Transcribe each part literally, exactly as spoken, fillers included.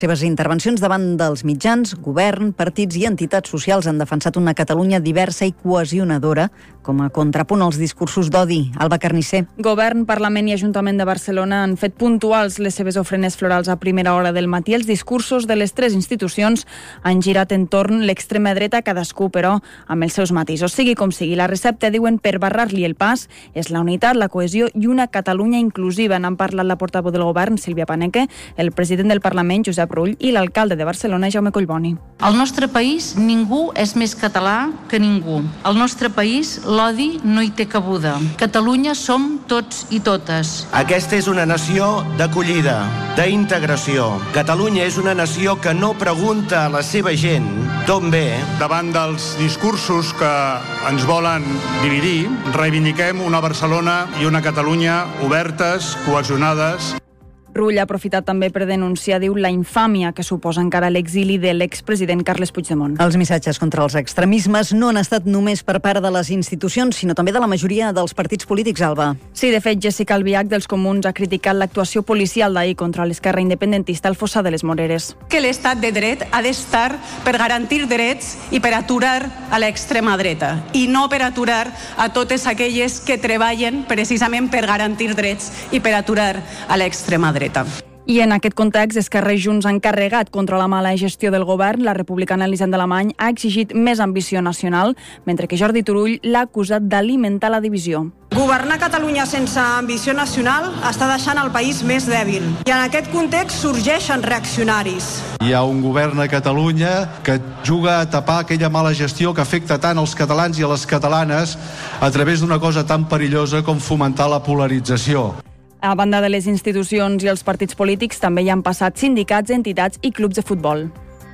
Seves intervencions davant dels mitjans, govern, partits i entitats socials han defensat una Catalunya diversa i cohesionadora com a contrapunt als discursos d'odi. Alba Carnisser. Govern, Parlament i Ajuntament de Barcelona han fet puntuals les seves ofrenes florals a primera hora del matí. Els discursos de les tres institucions han girat entorn l'extrema dreta, cadascú, però, amb els seus matisos. Sigui com sigui, la recepta, diuen, per barrar-li el pas és la unitat, la cohesió i una Catalunya inclusiva. N'han parlat la portaveu del govern, Sílvia Paneque, el president del Parlament, Josep Rull, i l'alcalde de Barcelona, Jaume Collboni. Al nostre país ningú és més català que ningú. Al nostre país l'odi no hi té cabuda. Catalunya som tots i totes. Aquesta és una nació d'acollida, d'integració. Catalunya és una nació que no pregunta a la seva gent d'on ve. Davant dels discursos que ens volen dividir, reivindiquem una Barcelona i una Catalunya obertes, cohesionades. Rull ha aprofitat també per denunciar, diu, la infàmia que suposa encara l'exili de l'expresident Carles Puigdemont. Els missatges contra els extremismes no han estat només per part de les institucions, sinó també de la majoria dels partits polítics, Alba. Sí, de fet, Jessica Albiach dels Comuns ha criticat l'actuació policial d'ahir contra l'esquerra independentista al Fossar de les Moreres. Que l'estat de dret ha d'estar per garantir drets i per aturar a l'extrema dreta, i no per aturar a totes aquelles que treballen precisament per garantir drets i per aturar a l'extrema dreta. I en aquest context, Esquerra i Junts han carregat contra la mala gestió del govern. La republicana Elisenda Alemany ha exigit més ambició nacional, mentre que Jordi Turull l'ha acusat d'alimentar la divisió. Governar Catalunya sense ambició nacional està deixant el país més dèbil. I en aquest context sorgeixen reaccionaris. Hi ha un govern a Catalunya que juga a tapar aquella mala gestió que afecta tant als catalans i a les catalanes a través d'una cosa tan perillosa com fomentar la polarització. A banda de les institucions i els partits polítics, també hi han passat sindicats, entitats i clubs de futbol.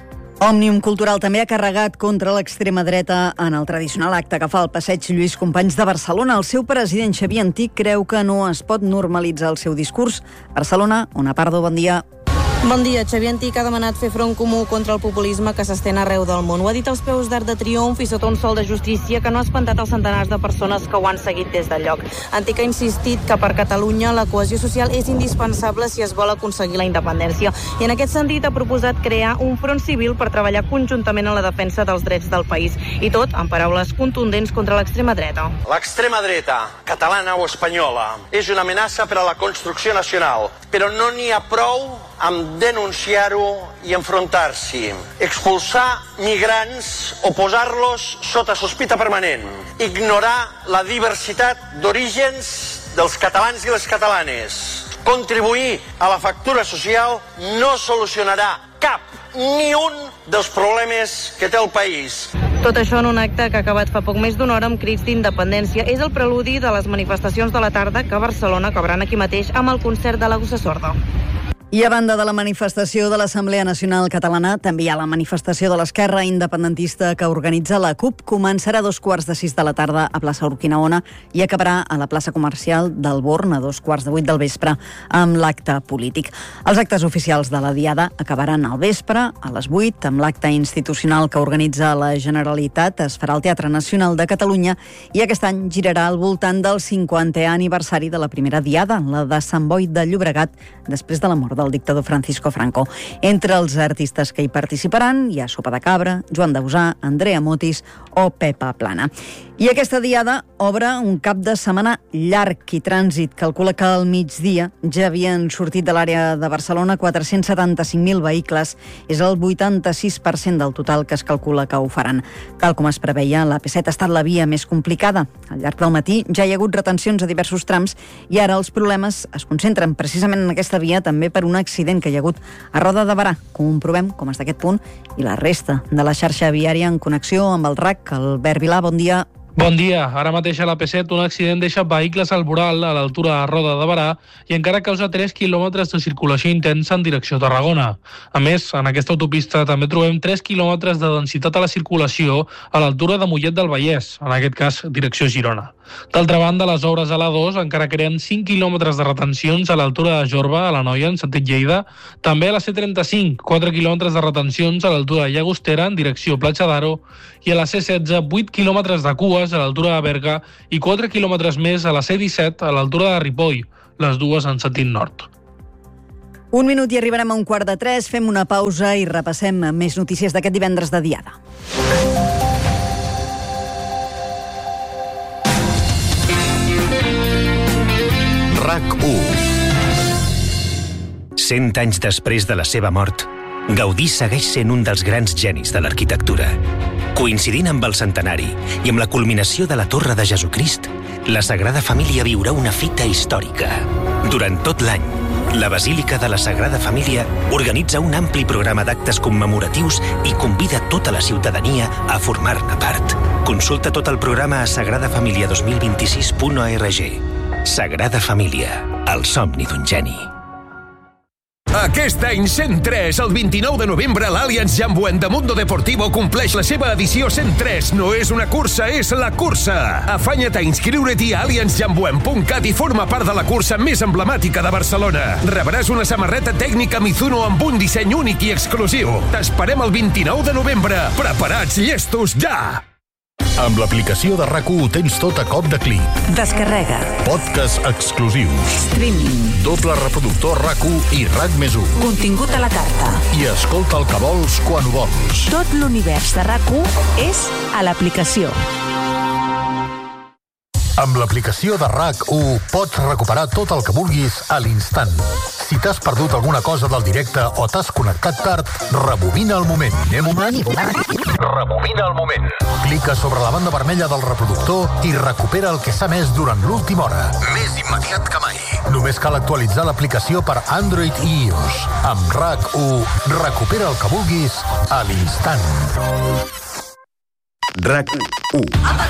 Òmnium Cultural també ha carregat contra l'extrema dreta en el tradicional acte que fa al passeig Lluís Companys de Barcelona. El seu president, Xavier Antich, creu que no es pot normalitzar el seu discurs. Barcelona, Ona Pardo, bon dia. Bon dia. Xavier Antich ha demanat fer front comú contra el populisme que s'estén arreu del món. Ho ha dit als peus d'Arc de Triomf i sota un sol de justícia que no ha espantat els centenars de persones que ho han seguit des del lloc. Antich ha insistit que per Catalunya la cohesió social és indispensable si es vol aconseguir la independència. I en aquest sentit ha proposat crear un front civil per treballar conjuntament en la defensa dels drets del país. I tot amb paraules contundents contra l'extrema dreta. L'extrema dreta, catalana o espanyola, és una amenaça per a la construcció nacional, però no n'hi ha prou amb denunciar-ho i enfrontar-s'hi, expulsar migrants o posar-los sota sospita permanent, ignorar la diversitat d'orígens dels catalans i les catalanes, contribuir a la factura social no solucionarà cap ni un dels problemes que té el país. Tot això en un acte que ha acabat fa poc més d'una hora amb crits d'independència. És el preludi de les manifestacions de la tarda que a Barcelona acabaran aquí mateix amb el concert de la Gossa Sorda. I a banda de la manifestació de l'Assemblea Nacional Catalana, també hi ha la manifestació de l'esquerra independentista que organitza la CUP. Començarà a dos quarts de sis de la tarda a plaça Urquinaona i acabarà a la plaça comercial del Born a dos quarts de vuit del vespre amb l'acte polític. Els actes oficials de la Diada acabaran al vespre, a les vuit, amb l'acte institucional que organitza la Generalitat. Es farà al Teatre Nacional de Catalunya i aquest any girarà al voltant del cinquantè aniversari de la primera Diada, la de Sant Boi de Llobregat, després de la mort del dictador Francisco Franco. Entre els artistes que hi participaran hi ha Sopa de Cabra, Joan Dausà, Andrea Motis o Pepa Plana. I aquesta Diada obre un cap de setmana llarg i Trànsit calcula que al migdia ja havien sortit de l'àrea de Barcelona quatre-cents setanta-cinc mil vehicles. És el vuitanta-sis per cent del total que es calcula que ho faran. Tal com es preveia, la P set ha estat la via més complicada. Al llarg del matí ja hi ha hagut retencions a diversos trams i ara els problemes es concentren precisament en aquesta via, també per un accident que hi ha hagut a Roda de Berà. Comprovem com està aquest punt i la resta de la xarxa viària en connexió amb el R A C. Albert Vilà, bon dia. Bon dia. Ara mateix a la P set un accident deixa vehicles al voral a l'altura de Roda de Berà i encara causa tres quilòmetres de circulació intensa en direcció a Tarragona. A més, en aquesta autopista també trobem tres quilòmetres de densitat a la circulació a l'altura de Mollet del Vallès, en aquest cas direcció Girona. D'altra banda, les obres a l'A dos encara creen cinc quilòmetres de retencions a l'altura de Jorba, a l'Anoia, en sentit Lleida. També a la C trenta-cinc, quatre quilòmetres de retencions a l'altura de Llagostera, en direcció Platja d'Aro, i a la C setze, vuit quilòmetres de cues a l'altura de Berga i quatre quilòmetres més a la C disset, a l'altura de Ripoll, les dues en sentit nord. Un minut i arribarem a un quart de tres, fem una pausa i repassem més notícies d'aquest divendres de Diada. RAC u. Cent anys després de la seva mort, Gaudí segueix sent un dels grans genis de l'arquitectura. Coincidint amb el centenari i amb la culminació de la Torre de Jesucrist, la Sagrada Família viurà una fita històrica. Durant tot l'any, la Basílica de la Sagrada Família organitza un ampli programa d'actes commemoratius i convida tota la ciutadania a formar-ne part. Consulta tot el programa a sagrada família dos mil vint-i-sis punt org. Sagrada Família, el somni d'un geni. Aquest any cent tres, el vint-i-nou de novembre, l'Allianz Jambuent de Mundo Deportivo compleix la seva edició cent tres. No és una cursa, és la cursa. Afanya't a inscriure-t'hi a allianz jambuent punt cat i forma part de la cursa més emblemàtica de Barcelona. Rebràs una samarreta tècnica Mizuno amb un disseny únic i exclusiu. T'esperem el vint-i-nou de novembre. Preparats, llestos, ja! Amb l'aplicació de RAC u tens tot a cop de clic. Descarrega. Podcasts exclusius. Streaming. Doble reproductor RAC u i RAC més u. Contingut a la carta. I escolta el que vols quan ho vols. Tot l'univers de RAC u és a l'aplicació. Amb l'aplicació de RAC u pots recuperar tot el que vulguis a l'instant. Si t'has perdut alguna cosa del directe o t'has connectat tard, rebobina el moment. Rebobina el moment. Clica sobre la banda vermella del reproductor i recupera el que s'ha emès durant l'última hora. Més immediat que mai. Només cal actualitzar l'aplicació per Android i iOS. Amb RAC u, recupera el que vulguis a l'instant. RAC u.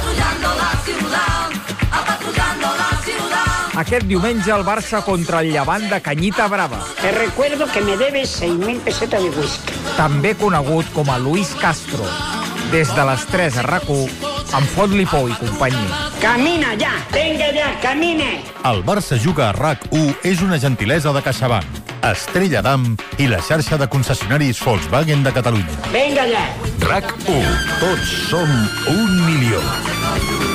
Aquest diumenge el Barça contra el Llevant de Cañita Brava. Te recuerdo que me debes seis mil pesetas de whisky. També conegut com a Luis Castro. Des de les tres a RAC u, amb Fot-li Pou i companyia. Camina ja! Venga ja, camine! El Barça juga a RAC u és una gentilesa de CaixaBank, Estrella Damm i la xarxa de concessionaris Volkswagen de Catalunya. Venga ja! RAC u. Tots som un milió.